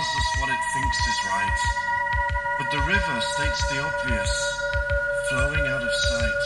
tells us what it thinks is right. But the river states the obvious, flowing out of sight.